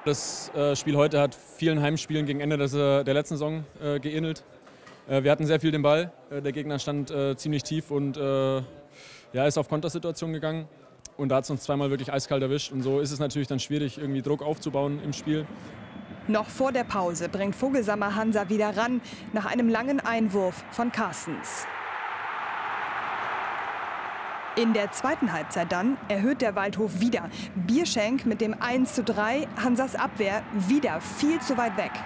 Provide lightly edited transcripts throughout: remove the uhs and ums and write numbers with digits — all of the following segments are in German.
Das Spiel heute hat vielen Heimspielen gegen Ende der letzten Saison geähnelt. Wir hatten sehr viel den Ball, der Gegner stand ziemlich tief und ist auf Kontersituation gegangen. Und da hat es uns zweimal wirklich eiskalt erwischt. Und so ist es natürlich dann schwierig, irgendwie Druck aufzubauen im Spiel. Noch vor der Pause bringt Vogelsammer Hansa wieder ran, nach einem langen Einwurf von Carstens. In der zweiten Halbzeit dann erhöht der Waldhof wieder. Bierschenk mit dem 1:3, Hansas Abwehr wieder viel zu weit weg.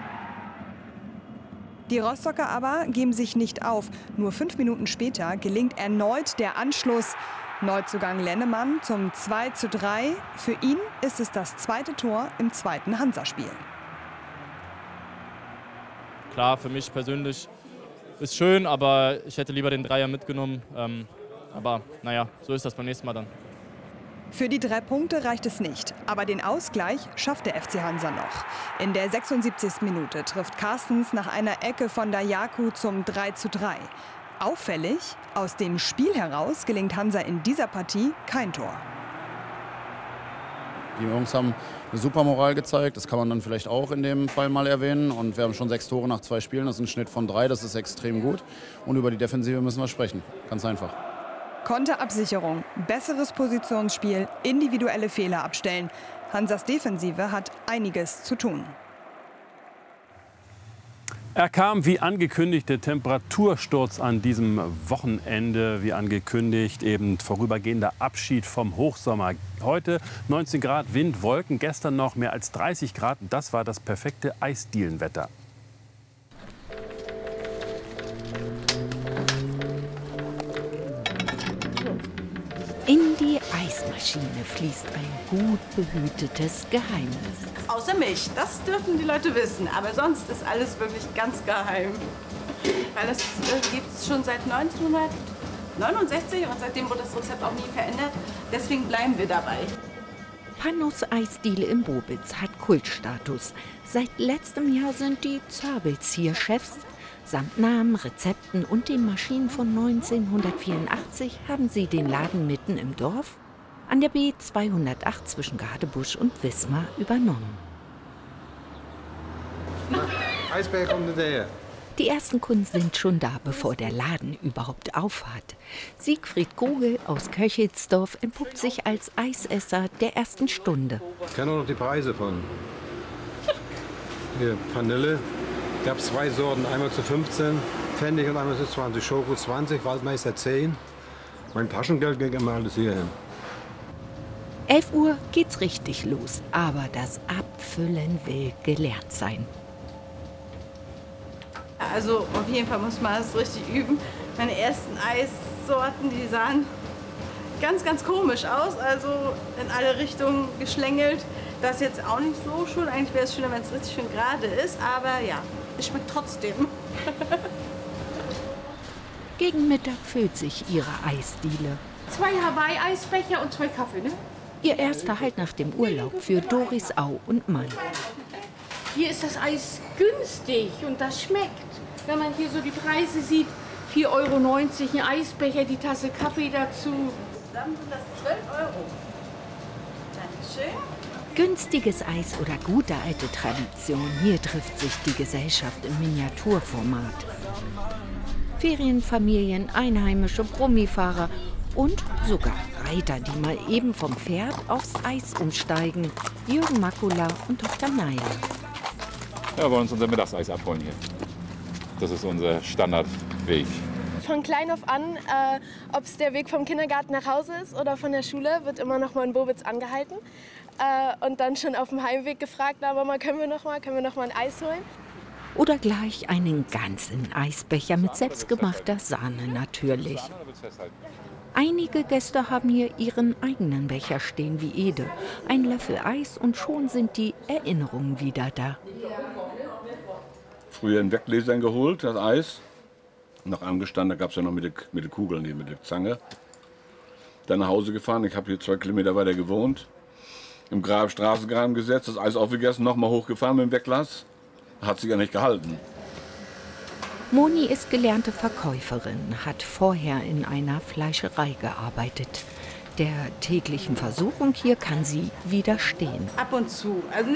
Die Rostocker aber geben sich nicht auf. Nur 5 Minuten später gelingt erneut der Anschluss. Neuzugang Lennemann zum 2:3. Für ihn ist es das zweite Tor im zweiten Hansa-Spiel. Klar, für mich persönlich ist schön, aber ich hätte lieber den Dreier mitgenommen. Aber naja, so ist das beim nächsten Mal dann. Für die 3 Punkte reicht es nicht. Aber den Ausgleich schafft der FC Hansa noch. In der 76. Minute trifft Carstens nach einer Ecke von Dajaku zum 3:3. Auffällig, aus dem Spiel heraus gelingt Hansa in dieser Partie kein Tor. Die Jungs haben eine super Moral gezeigt, das kann man dann vielleicht auch in dem Fall mal erwähnen. Und wir haben schon 6 Tore nach 2 Spielen, das ist ein Schnitt von 3, das ist extrem gut. Und über die Defensive müssen wir sprechen, ganz einfach. Konterabsicherung, besseres Positionsspiel, individuelle Fehler abstellen. Hansas Defensive hat einiges zu tun. Er kam wie angekündigt, der Temperatursturz an diesem Wochenende, wie angekündigt, eben vorübergehender Abschied vom Hochsommer. Heute 19 Grad, Wind, Wolken, gestern noch mehr als 30 Grad. Das war das perfekte Eisdielenwetter. In die Eismaschine fließt ein gut behütetes Geheimnis. Außer mich, das dürfen die Leute wissen. Aber sonst ist alles wirklich ganz geheim. Weil das gibt es schon seit 1969 und seitdem wurde das Rezept auch nie verändert. Deswegen bleiben wir dabei. Pannus Eisdiele in Bobitz hat Kultstatus. Seit letztem Jahr sind die Zabels hier Chefs. Samt Namen, Rezepten und den Maschinen von 1984 haben sie den Laden mitten im Dorf an der B 208 zwischen Gadebusch und Wismar übernommen. Eisberg kommt hinterher. Die ersten Kunden sind schon da, bevor der Laden überhaupt aufhat. Siegfried Kogel aus Köchelsdorf entpuppt sich als Eisesser der ersten Stunde. Ich kenne auch noch die Preise von. Hier, Vanille. Gab es 2 Sorten, einmal zu 15 Pfennig und einmal zu 20. Schoko 20, Waldmeister 10. Mein Taschengeld ging immer alles hierhin. 11 Uhr geht's richtig los, aber das Abfüllen will gelernt sein. Also auf jeden Fall muss man es richtig üben. Meine ersten Eissorten, die sahen ganz, ganz komisch aus, also in alle Richtungen geschlängelt. Das ist jetzt auch nicht so schön. Eigentlich wäre es schöner, wenn es richtig schön gerade ist, aber ja, es schmeckt trotzdem. Gegen Mittag füllt sich ihre Eisdiele. 2 Hawaii-Eisbecher und 2 Kaffee, ne? Ihr erster Halt nach dem Urlaub für Doris Au und Mann. Hier ist das Eis günstig und das schmeckt. Wenn man hier so die Preise sieht, 4,90 € ein Eisbecher, die Tasse Kaffee dazu. Dann sind das 12 €. Dankeschön. Günstiges Eis oder gute alte Tradition, hier trifft sich die Gesellschaft im Miniaturformat. Ferienfamilien, einheimische Brummifahrer und sogar Reiter, die mal eben vom Pferd aufs Eis umsteigen. Jürgen Makula und Dr. Neier. Ja, wir wollen uns unser Mittagseis abholen hier. Das ist unser Standardweg. Von klein auf an, ob es der Weg vom Kindergarten nach Hause ist oder von der Schule, wird immer noch mal in Bobitz angehalten. Und dann schon auf dem Heimweg gefragt, na Mama, können wir noch mal ein Eis holen? Oder gleich einen ganzen Eisbecher mit selbstgemachter Sahne natürlich. Einige Gäste haben hier ihren eigenen Becher stehen wie Ede. Ein Löffel Eis und schon sind die Erinnerungen wieder da. Früher in Weggläsern geholt, das Eis. Noch angestanden, da gab es ja noch mit den Kugeln, mit der Zange. Dann nach Hause gefahren, ich habe hier 2 Kilometer weiter gewohnt. Im Straßengraben gesetzt, das Eis aufgegessen, nochmal hochgefahren mit dem Wegglas. Hat sich ja nicht gehalten. Moni ist gelernte Verkäuferin, hat vorher in einer Fleischerei gearbeitet. Der täglichen Versuchung hier kann sie widerstehen. Ab und zu. Also